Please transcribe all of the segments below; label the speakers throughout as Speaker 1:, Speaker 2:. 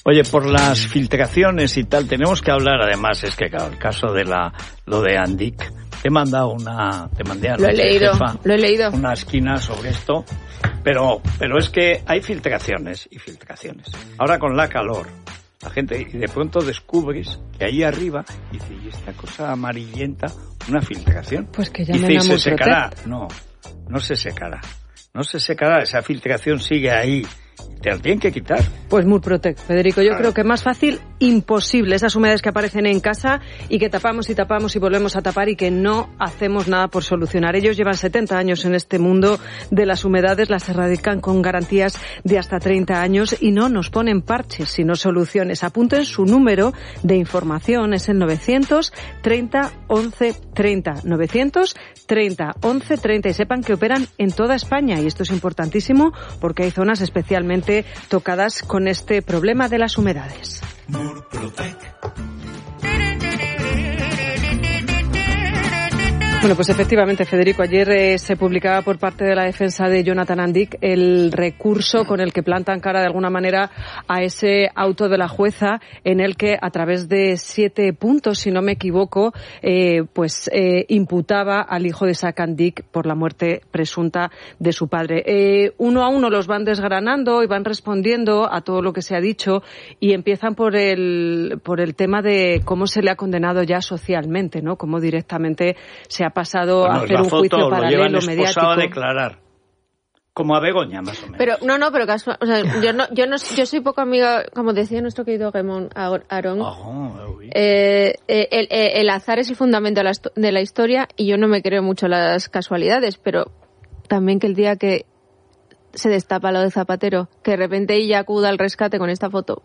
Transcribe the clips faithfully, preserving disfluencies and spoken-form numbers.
Speaker 1: Oye, por las filtraciones y tal, tenemos que hablar, además, es que claro, el caso de la, lo de Andic, te he mandado una, te mandé a
Speaker 2: lo he leído,
Speaker 1: jefa,
Speaker 2: lo he leído.
Speaker 1: una esquina sobre esto, pero, pero es que hay filtraciones y filtraciones. Ahora con la calor, la gente, y de pronto descubres que ahí arriba, dice, y esta cosa amarillenta, una filtración.
Speaker 2: Pues que
Speaker 1: llamen
Speaker 2: a
Speaker 1: ¿y se secará?
Speaker 2: Protect.
Speaker 1: No, no se secará. No se secará, esa filtración sigue ahí. Te la tienen que quitar.
Speaker 2: Pues Murprotect, Federico. Yo
Speaker 1: claro.
Speaker 2: creo que más fácil, imposible. Esas humedades que aparecen en casa y que tapamos y tapamos y volvemos a tapar y que no hacemos nada por solucionar. Ellos llevan setenta años en este mundo de las humedades, las erradican con garantías de hasta treinta años y no nos ponen parches, sino soluciones. Apunten su número de información, es el novecientos treinta once treinta. novecientos treinta once treinta y sepan que operan en toda España y esto es importantísimo porque hay zonas especialmente tocadas con este problema de las humedades. Bueno, pues efectivamente, Federico, ayer eh, se publicaba por parte de la defensa de Jonathan Andic el recurso con el que plantan cara de alguna manera a ese auto de la jueza en el que a través de siete puntos, si no me equivoco, eh, pues eh, imputaba al hijo de Isaac Andic por la muerte presunta de su padre. Eh, uno a uno los van desgranando y van respondiendo a todo lo que se ha dicho y empiezan por el por el tema de cómo se le ha condenado ya socialmente, ¿no? Cómo directamente se ha pasado
Speaker 1: bueno,
Speaker 2: a hacer un juicio paralelo mediático.
Speaker 1: A declarar, como a Begoña, más o menos.
Speaker 3: Pero no, no, pero casual, o sea, yo no, yo no, yo soy poco amiga, como decía nuestro querido Gemón Aarón.
Speaker 1: Oh,
Speaker 3: eh, eh, el, el azar es el fundamento de la, de la historia y yo no me creo mucho las casualidades, pero también que el día que se destapa lo de Zapatero, que de repente ella acuda al rescate con esta foto.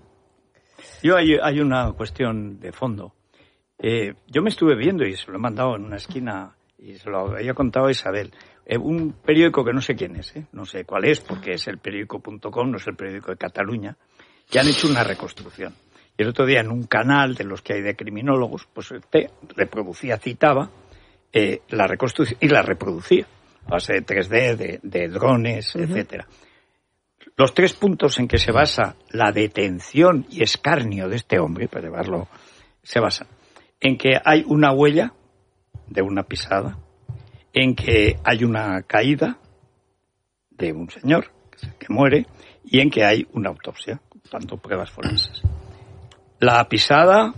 Speaker 1: Yo hay, hay una cuestión de fondo. Eh, yo me estuve viendo y se lo he mandado en una esquina y se lo había contado a Isabel. Eh, un periódico que no sé quién es, eh, no sé cuál es porque es el periódico punto com, no es el periódico de Cataluña, que han hecho una reconstrucción. Y el otro día en un canal de los que hay de criminólogos, pues te reproducía, citaba eh, la reconstrucción y la reproducía a base de tres D, de, de drones, uh-huh. etcétera. Los tres puntos en que se basa la detención y escarnio de este hombre, para llevarlo, se basan en que hay una huella de una pisada, en que hay una caída de un señor que muere y en que hay una autopsia, tanto pruebas forenses. La pisada,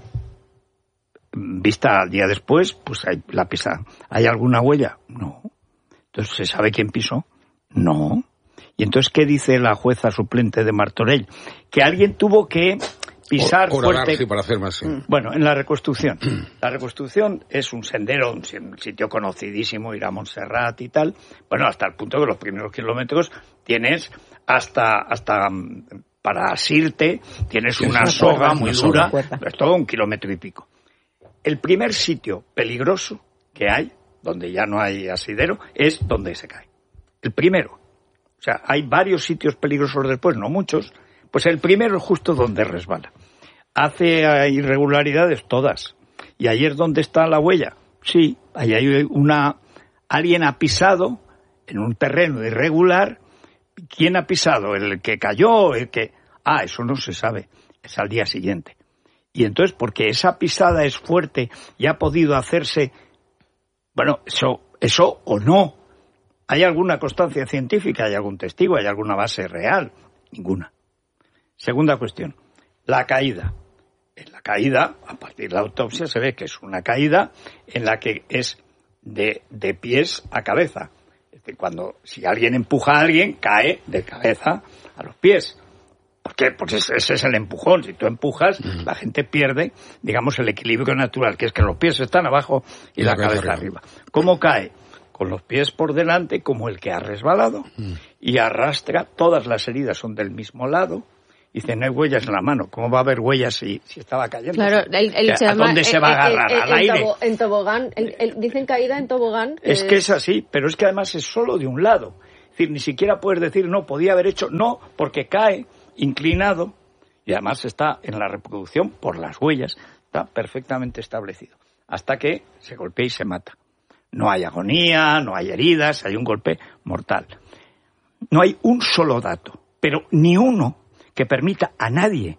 Speaker 1: vista al día después, pues hay la pisada. ¿Hay alguna huella? No. Entonces, ¿se sabe quién pisó? No. Y entonces, ¿qué dice la jueza suplente de Martorell? Que alguien tuvo que pisar
Speaker 4: o,
Speaker 1: fuerte.
Speaker 4: Sí, para hacer más. Sí.
Speaker 1: Bueno, en la reconstrucción. La reconstrucción es un sendero, un sitio conocidísimo, ir a Montserrat y tal. Bueno, hasta el punto que los primeros kilómetros tienes hasta hasta para asirte, tienes una soga muy dura, es todo un kilómetro y pico. El primer sitio peligroso que hay, donde ya no hay asidero, es donde se cae. El primero. O sea, hay varios sitios peligrosos después, no muchos. Pues el primero es justo donde resbala. Hace irregularidades todas. ¿Y ayer dónde está la huella? Sí, ahí hay una... Alguien ha pisado en un terreno irregular. ¿Quién ha pisado? ¿El que cayó? ¿El que...? Ah, eso no se sabe. Es al día siguiente. Y entonces, porque esa pisada es fuerte y ha podido hacerse... Bueno, eso, eso o no. ¿Hay alguna constancia científica? ¿Hay algún testigo? ¿Hay alguna base real? Ninguna. Segunda cuestión, la caída. En la caída, a partir de la autopsia, se ve que es una caída en la que es de, de pies a cabeza. Es decir, cuando, si alguien empuja a alguien, cae de cabeza a los pies. ¿Por qué? Pues ese, ese es el empujón. Si tú empujas, mm. la gente pierde, digamos, el equilibrio natural, que es que los pies están abajo y, y la, la cabeza, cabeza arriba. arriba. ¿Cómo cae? Con los pies por delante, como el que ha resbalado, mm. y arrastra, todas las heridas son del mismo lado. Dice, no hay huellas en la mano. ¿Cómo va a haber huellas si, si estaba cayendo?
Speaker 3: Claro, el, el,
Speaker 1: ¿A
Speaker 3: se llama,
Speaker 1: dónde se va a agarrar?
Speaker 3: El, el,
Speaker 1: ¿Al aire?
Speaker 3: En, tobo, en tobogán. El, el, dicen caída en tobogán.
Speaker 1: Es eh... que es así, pero es que además es solo de un lado. Es decir, ni siquiera puedes decir, no, podía haber hecho, no, porque cae inclinado y además está en la reproducción por las huellas. Está perfectamente establecido. Hasta que se golpea y se mata. No hay agonía, no hay heridas, hay un golpe mortal. No hay un solo dato, pero ni uno que permita a nadie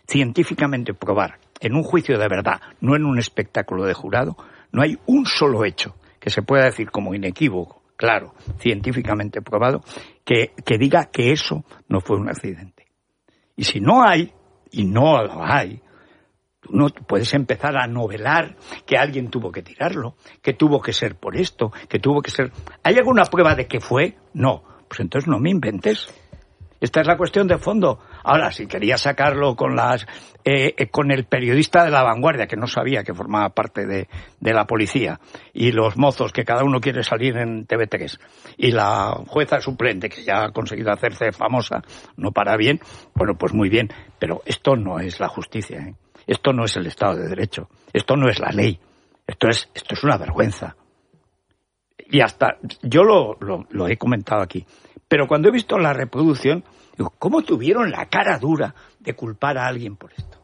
Speaker 1: científicamente probar en un juicio de verdad, no en un espectáculo de jurado, no hay un solo hecho que se pueda decir como inequívoco, claro, científicamente probado, que, que diga que eso no fue un accidente. Y si no hay, y no lo hay, tú no puedes empezar a novelar que alguien tuvo que tirarlo, que tuvo que ser por esto, que tuvo que ser... ¿Hay alguna prueba de que fue? No. Pues entonces no me inventes. Esta es la cuestión de fondo. Ahora, si quería sacarlo con las eh, eh, con el periodista de La Vanguardia, que no sabía que formaba parte de, de la policía, y los mozos, que cada uno quiere salir en T V tres, y la jueza suplente, que ya ha conseguido hacerse famosa, no para bien, bueno, pues muy bien, pero esto no es la justicia, ¿eh? Esto no es el Estado de Derecho, esto no es la ley, esto es, esto es una vergüenza. Y hasta, yo lo, lo, lo he comentado aquí, pero cuando he visto la reproducción, digo, ¿cómo tuvieron la cara dura de culpar a alguien por esto?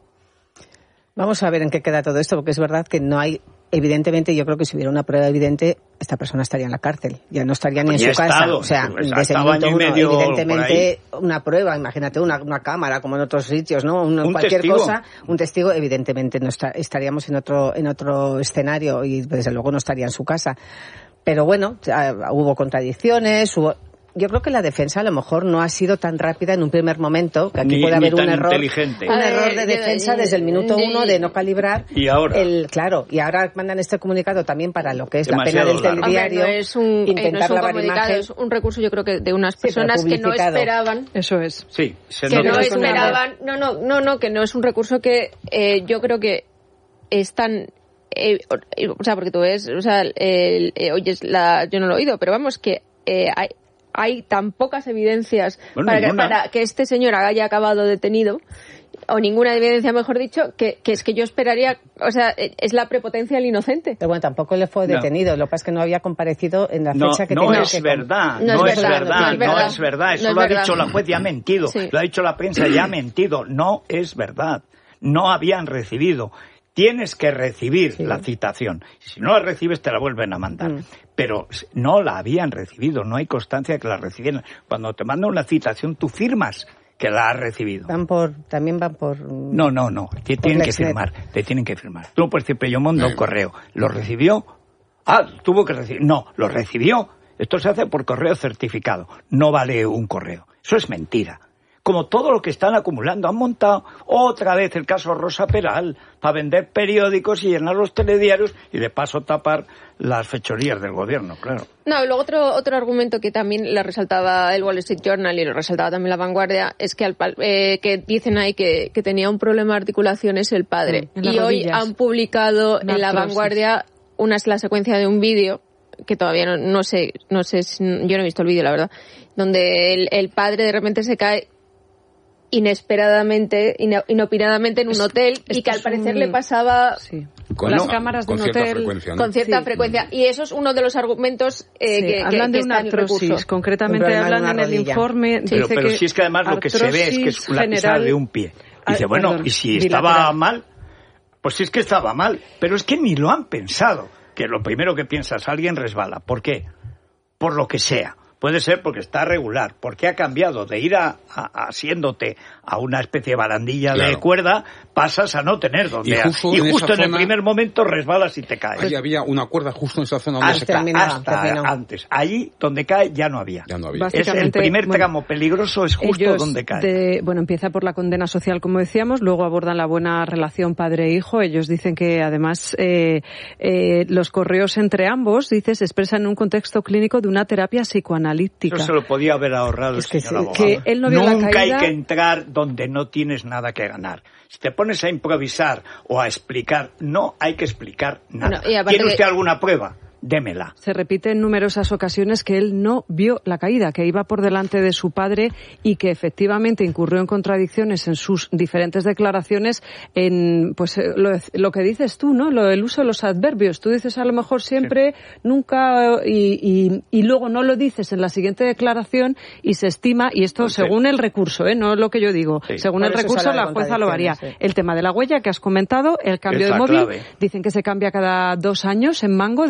Speaker 4: Vamos a ver en qué queda todo esto, porque es verdad que no hay, evidentemente, yo creo que si hubiera una prueba evidente, esta persona estaría en la cárcel, ya no estaría ni en su
Speaker 1: estado,
Speaker 4: casa. O sea,
Speaker 1: pues,
Speaker 4: desde el momento uno, evidentemente,
Speaker 1: por
Speaker 4: una prueba, imagínate, una, una cámara, como en otros sitios, ¿no? Una,
Speaker 1: un
Speaker 4: cualquier
Speaker 1: testigo.
Speaker 4: cosa, un testigo, evidentemente, no está, estaríamos en otro, en otro escenario y, desde luego, no estaría en su casa. Pero bueno, hubo contradicciones, hubo... Yo creo que la defensa a lo mejor no ha sido tan rápida en un primer momento, que aquí
Speaker 1: ni,
Speaker 4: puede haber
Speaker 1: ni
Speaker 4: un error,
Speaker 1: inteligente.
Speaker 4: un error de defensa desde el minuto uno de no calibrar.
Speaker 1: Y ahora,
Speaker 4: el claro, y ahora mandan este comunicado también para lo que es
Speaker 1: demasiado
Speaker 4: la pena del telediario.
Speaker 3: Hombre, no es un,
Speaker 4: intentar
Speaker 3: eh, no es un
Speaker 4: lavar
Speaker 3: comunicado,
Speaker 4: imagen.
Speaker 3: es un recurso, yo creo que de unas personas
Speaker 4: sí,
Speaker 3: que no esperaban.
Speaker 2: Eso es.
Speaker 1: Sí, se
Speaker 3: que
Speaker 1: nota.
Speaker 3: no esperaban. No, no, no, no, que no es un recurso que eh, yo creo que es tan. Eh, o sea, porque tú ves, o sea, el, eh, oyes la, yo no lo he oído, pero vamos, que eh, hay. hay tan pocas evidencias
Speaker 1: bueno,
Speaker 3: para, que, para que este señor haya acabado detenido, o ninguna evidencia, mejor dicho, que, que es que yo esperaría, o sea, es la prepotencia del inocente.
Speaker 4: Pero bueno, tampoco le fue detenido, no. Lo que pasa es que no había comparecido en la fecha
Speaker 1: no,
Speaker 4: que
Speaker 1: no
Speaker 4: tenía
Speaker 1: es
Speaker 4: que...
Speaker 1: verdad,
Speaker 3: no,
Speaker 1: no,
Speaker 3: es
Speaker 1: es
Speaker 3: verdad,
Speaker 1: verdad,
Speaker 3: no es verdad,
Speaker 1: no es verdad, eso
Speaker 3: no es
Speaker 1: lo ha
Speaker 3: verdad.
Speaker 1: dicho la juez y ha mentido,
Speaker 3: Sí.
Speaker 1: lo ha dicho la prensa y ha mentido, no es verdad, no habían recibido. Tienes que recibir sí. la citación. Si no la recibes, te la vuelven a mandar. Mm. Pero no la habían recibido, no hay constancia de que la recibieran. Cuando te mandan una citación, tú firmas que la has recibido.
Speaker 4: Van por, también van por...
Speaker 1: No, no, no, te tienen que firmar, te tienen que firmar. Tú no puedes decir, pero yo mando un correo. ¿Lo recibió? Ah, tuvo que recibir. No, lo recibió. Esto se hace por correo certificado. No vale un correo. Eso es mentira. Como todo lo que están acumulando. Han montado otra vez el caso Rosa Peral para vender periódicos y llenar los telediarios y de paso tapar las fechorías del gobierno, claro.
Speaker 3: No, y luego otro, otro argumento que también le resaltaba el Wall Street Journal y lo resaltaba también La Vanguardia es que, al, eh, que dicen ahí que, que tenía un problema de articulaciones el padre.
Speaker 2: Mm,
Speaker 3: y hoy han publicado
Speaker 2: Una
Speaker 3: en La
Speaker 2: artrosis.
Speaker 3: Vanguardia una, la secuencia de un vídeo que todavía no, no sé, no sé, yo no he visto el vídeo, la verdad, donde el, el padre de repente se cae inesperadamente, inopinadamente en un es, hotel y que al parecer un... le pasaba
Speaker 2: sí.
Speaker 5: con
Speaker 2: las
Speaker 5: no,
Speaker 2: cámaras de un
Speaker 5: cierta
Speaker 2: hotel
Speaker 5: frecuencia, ¿no?
Speaker 3: con cierta
Speaker 2: sí.
Speaker 3: frecuencia. Y eso es uno de los argumentos eh,
Speaker 2: sí.
Speaker 3: que,
Speaker 2: hablan
Speaker 3: que,
Speaker 2: de
Speaker 3: que
Speaker 2: una
Speaker 3: está en el
Speaker 2: artrosis.
Speaker 3: recurso.
Speaker 2: Concretamente hablan en el
Speaker 4: rodilla.
Speaker 2: informe.
Speaker 1: Sí. Pero,
Speaker 2: dice
Speaker 1: pero
Speaker 2: que
Speaker 1: si es que además lo que se ve es que es la pisada de un pie. Dice,
Speaker 2: ah,
Speaker 1: bueno,
Speaker 2: perdón,
Speaker 1: y si
Speaker 2: bilateral.
Speaker 1: estaba mal, pues si es que estaba mal. Pero es que ni lo han pensado. Que lo primero que piensas, alguien resbala. ¿Por qué? Por lo que sea. Puede ser porque está regular, porque ha cambiado de ir a, a, asiéndote a una especie de barandilla claro. de cuerda, pasas a no tener donde
Speaker 5: y justo,
Speaker 1: y
Speaker 5: en,
Speaker 1: justo en
Speaker 5: zona,
Speaker 1: el primer momento resbalas y te caes.
Speaker 5: Ahí había una cuerda justo en esa zona donde
Speaker 1: hasta,
Speaker 5: se cae.
Speaker 1: hasta antes. Allí donde cae ya no había.
Speaker 5: Ya no había.
Speaker 1: Es el primer tramo bueno, peligroso es justo donde cae.
Speaker 2: De, bueno, empieza por la condena social, como decíamos, luego abordan la buena relación padre-hijo. Ellos dicen que además eh, eh, los correos entre ambos, dices, se expresan en un contexto clínico de una terapia psicoanalítica.
Speaker 1: Eso se lo podía haber ahorrado
Speaker 2: es
Speaker 1: el
Speaker 2: que
Speaker 1: señor
Speaker 2: sí,
Speaker 1: abogado.
Speaker 2: Que él no vio
Speaker 1: Nunca
Speaker 2: la caída...
Speaker 1: hay que entrar donde no tienes nada que ganar. Si te pones a improvisar o a explicar, no hay que explicar nada.
Speaker 3: No,
Speaker 1: ¿Tiene usted
Speaker 3: que...
Speaker 1: alguna prueba? Démela.
Speaker 2: Se repite en numerosas ocasiones que él no vio la caída, que iba por delante de su padre y que efectivamente incurrió en contradicciones en sus diferentes declaraciones en pues lo, lo que dices tú, ¿no? Lo, el uso de los adverbios. Tú dices a lo mejor siempre, sí. nunca, y, y, y luego no lo dices en la siguiente declaración y se estima, y esto pues según sí. el recurso, ¿eh? No es lo que yo digo, sí. según por el recurso la jueza lo varía. Sí. El tema de la huella que has comentado, el cambio
Speaker 1: Esa
Speaker 2: de móvil,
Speaker 1: clave.
Speaker 2: Dicen que se cambia cada dos años en Mango de teléfono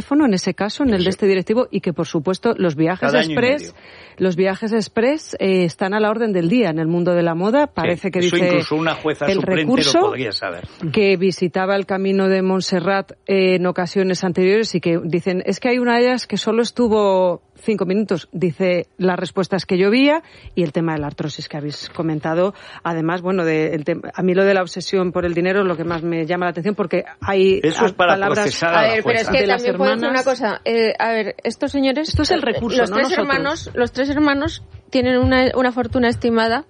Speaker 2: teléfono en ese caso, en el sí. de este directivo, y que por supuesto los viajes Cada express, los viajes express eh, están a la orden del día en el mundo de la moda. Parece sí, que
Speaker 1: eso
Speaker 2: dice
Speaker 1: incluso una jueza
Speaker 2: el recurso
Speaker 1: lo podría saber.
Speaker 2: Que visitaba el Camino de Montserrat eh, en ocasiones anteriores y que dicen es que hay una de ellas que solo estuvo cinco minutos. Dice las respuestas que llovía y el tema de la artrosis que habéis comentado. Además, bueno, de, el tema, a mí lo de la obsesión por el dinero es lo que más me llama la atención porque hay
Speaker 1: eso es para
Speaker 2: palabras
Speaker 1: procesar a,
Speaker 3: a ver, pero es que también puedo decir una cosa. Eh, a ver, estos señores,
Speaker 2: esto es el recurso,
Speaker 3: los
Speaker 2: no
Speaker 3: tres
Speaker 2: nosotros.
Speaker 3: hermanos, los tres hermanos tienen una, una fortuna estimada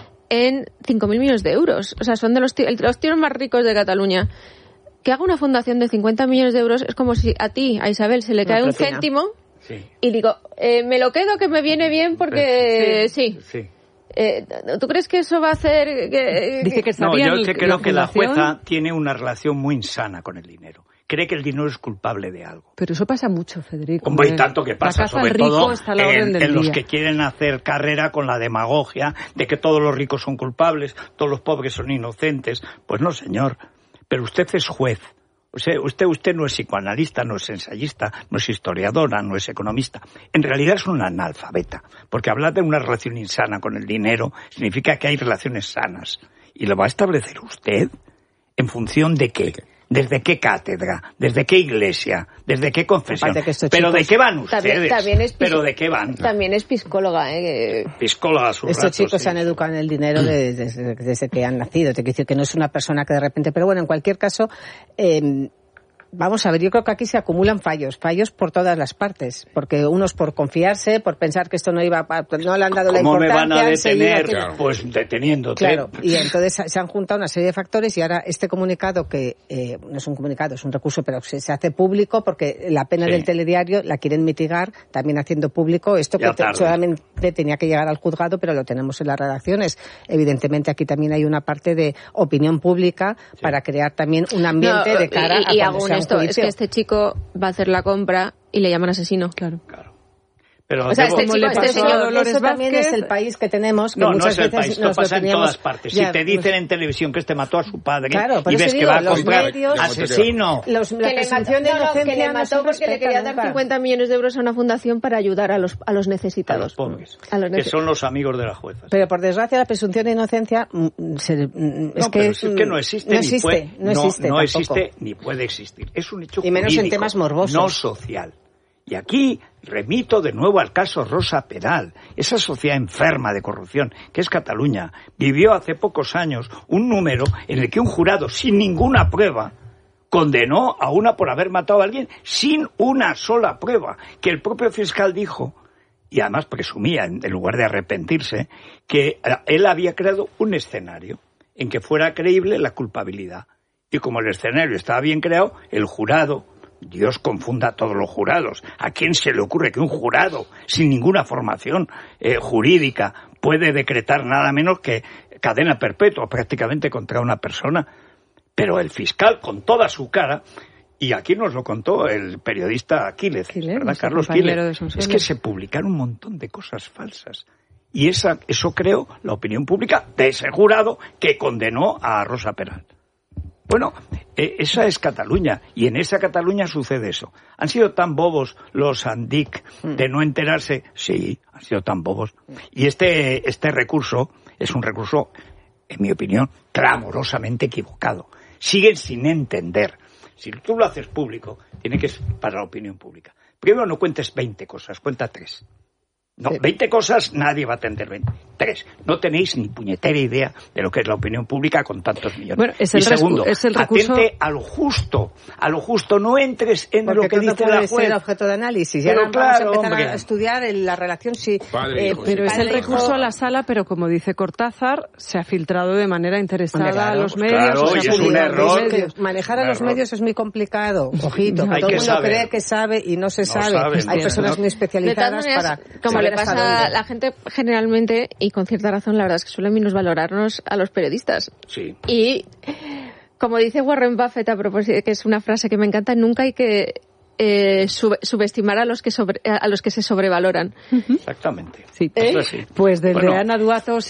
Speaker 3: en cinco mil millones de euros. O sea, son de los tíos, los tíos más ricos de Cataluña. Que haga una fundación de cincuenta millones de euros es como si a ti, a Isabel, se le cae un céntimo. Sí. Y digo, eh, me lo quedo que me viene bien porque sí. sí. sí. Eh, ¿Tú crees que eso va a hacer que...?
Speaker 2: Dice que está
Speaker 1: no,
Speaker 2: bien
Speaker 1: yo que creo
Speaker 2: la
Speaker 1: que la jueza tiene una relación muy insana con el dinero. Cree que el dinero es culpable de algo.
Speaker 2: Pero eso pasa mucho, Federico.
Speaker 1: Hombre, y tanto que pasa, sobre
Speaker 2: rico
Speaker 1: todo
Speaker 2: está a la orden
Speaker 1: en,
Speaker 2: del
Speaker 1: en los
Speaker 2: día.
Speaker 1: que quieren hacer carrera con la demagogia de que todos los ricos son culpables, todos los pobres son inocentes. Pues no, señor. Pero usted es juez. O sea, usted, usted no es psicoanalista, no es ensayista, no es historiadora, no es economista. En realidad es una analfabeta, porque hablar de una relación insana con el dinero significa que hay relaciones sanas. ¿Y lo va a establecer usted? ¿En función de qué? ¿Desde qué cátedra? ¿Desde qué iglesia? ¿Desde qué confesión? ¿Pero de qué van ustedes?
Speaker 3: También, también es
Speaker 1: ¿Pero de qué van?
Speaker 3: También es psicóloga, ¿eh?
Speaker 1: Piscóloga a su
Speaker 4: Estos
Speaker 1: rato,
Speaker 4: chicos
Speaker 1: sí.
Speaker 4: se han educado en el dinero desde, desde, desde que han nacido. Te quiero decir que no es una persona que de repente... Pero bueno, en cualquier caso... Eh, Vamos a ver, yo creo que aquí se acumulan fallos, fallos por todas las partes, porque unos por confiarse, por pensar que esto no iba, a, no le han dado la importancia.
Speaker 1: ¿Cómo me van a detener?
Speaker 4: Claro.
Speaker 1: Pues deteniéndote.
Speaker 4: Claro, y entonces se han juntado una serie de factores y ahora este comunicado que eh, no es un comunicado, es un recurso, pero se, se hace público porque la pena sí. del telediario la quieren mitigar también haciendo público esto que te, solamente tenía que llegar al juzgado, pero lo tenemos en las redacciones. Evidentemente aquí también hay una parte de opinión pública sí. para crear también un ambiente
Speaker 3: no,
Speaker 4: de cara
Speaker 3: y, y
Speaker 4: a cuando sea
Speaker 3: esto, es que este chico va a hacer la compra y le llaman asesino.
Speaker 2: Claro.
Speaker 1: Claro. Pero
Speaker 3: o sea, este chico,
Speaker 4: este
Speaker 3: señor,
Speaker 4: eso también es el país que tenemos. Que
Speaker 1: no,
Speaker 4: muchas
Speaker 1: no es el
Speaker 4: veces
Speaker 1: país, esto pasa en todas partes.
Speaker 4: Ya,
Speaker 1: si te dicen
Speaker 4: pues,
Speaker 1: en televisión que este mató a su padre
Speaker 4: claro,
Speaker 1: y ves
Speaker 4: digo,
Speaker 1: que va a comprar
Speaker 4: medios,
Speaker 1: asesino.
Speaker 4: Los, la
Speaker 3: que, le mató,
Speaker 4: de
Speaker 3: no, no, que le
Speaker 4: no
Speaker 3: mató porque le quería dar cincuenta millones de euros a una fundación para ayudar a los, a los necesitados.
Speaker 1: A los pobres,
Speaker 3: a los
Speaker 1: que son los amigos de la jueza.
Speaker 4: Pero por desgracia la presunción de inocencia se, es,
Speaker 1: no,
Speaker 4: que,
Speaker 1: es que no existe,
Speaker 4: no existe,
Speaker 1: ni puede,
Speaker 4: no existe,
Speaker 1: no, no existe ni puede existir. Es un hecho
Speaker 4: y menos
Speaker 1: jurídico,
Speaker 4: en temas morbosos.
Speaker 1: No social. Y aquí remito de nuevo al caso Rosa Peral, esa sociedad enferma de corrupción que es Cataluña. Vivió hace pocos años un número en el que un jurado, sin ninguna prueba, condenó a una por haber matado a alguien sin una sola prueba, que el propio fiscal dijo, y además presumía, en lugar de arrepentirse, que él había creado un escenario en que fuera creíble la culpabilidad. Y como el escenario estaba bien creado, el jurado... Dios confunda a todos los jurados. ¿A quién se le ocurre que un jurado, sin ninguna formación eh, jurídica, puede decretar nada menos que cadena perpetua prácticamente contra una persona? Pero el fiscal, con toda su cara, y aquí nos lo contó el periodista Aquiles,
Speaker 2: Quiles,
Speaker 1: ¿verdad, Carlos Quiles? Es que se publicaron un montón de cosas falsas. Y esa, eso creó la opinión pública de ese jurado que condenó a Rosa Peral. Bueno, eh, esa es Cataluña, y en esa Cataluña sucede eso. ¿Han sido tan bobos los Andic de no enterarse? Sí, han sido tan bobos. Y este, este recurso es un recurso, en mi opinión, clamorosamente equivocado. Siguen sin entender. Si tú lo haces público, tiene que ser para la opinión pública. Primero no cuentes veinte cosas, cuenta tres. No, veinte cosas nadie va a atender veinte. Tres, no tenéis ni puñetera idea de lo que es la opinión pública con tantos millones.
Speaker 2: Bueno, es
Speaker 1: y
Speaker 2: el
Speaker 1: segundo,
Speaker 2: es el recurso...
Speaker 1: atente a lo justo, a lo justo, no entres en
Speaker 4: porque
Speaker 1: lo que
Speaker 4: no
Speaker 1: dice
Speaker 4: puede
Speaker 1: la juez.
Speaker 4: ser objeto de análisis.
Speaker 1: Pero
Speaker 4: ya
Speaker 1: claro,
Speaker 4: vamos a empezar
Speaker 1: hombre.
Speaker 4: a estudiar en la relación si...
Speaker 5: Padre,
Speaker 4: eh,
Speaker 5: hijo,
Speaker 2: pero
Speaker 5: sí.
Speaker 2: es el
Speaker 4: padre,
Speaker 2: recurso
Speaker 4: hijo...
Speaker 2: a la sala, pero como dice Cortázar, se ha filtrado de manera interesada
Speaker 4: Hombre, claro,
Speaker 2: a los
Speaker 1: pues
Speaker 2: medios.
Speaker 1: claro,
Speaker 2: o sea,
Speaker 1: y es un
Speaker 2: publicado
Speaker 1: error.
Speaker 2: los medios.
Speaker 4: Manejar a
Speaker 1: Un
Speaker 4: los
Speaker 1: error.
Speaker 4: medios es muy complicado, ojito.
Speaker 1: Hay
Speaker 4: Todo
Speaker 1: que
Speaker 4: el mundo
Speaker 1: saber.
Speaker 4: cree que sabe y no se
Speaker 1: No
Speaker 4: sabe.
Speaker 1: sabe,
Speaker 4: Hay
Speaker 1: no.
Speaker 4: personas muy
Speaker 3: De
Speaker 4: especializadas
Speaker 3: todas maneras,
Speaker 4: para
Speaker 3: como
Speaker 4: saber
Speaker 3: le
Speaker 4: hasta
Speaker 3: pasa a
Speaker 4: dónde.
Speaker 3: la gente generalmente, y con cierta razón, la verdad es que suelen minusvalorarnos a los periodistas.
Speaker 1: Sí.
Speaker 3: Y como dice Warren Buffett, a propósito, que es una frase que me encanta, nunca hay que eh, sub- subestimar a los que sobre, a los que se sobrevaloran.
Speaker 1: Exactamente.
Speaker 2: Sí.
Speaker 1: Eso sí.
Speaker 2: Pues desde
Speaker 1: Bueno.
Speaker 2: Ana Duato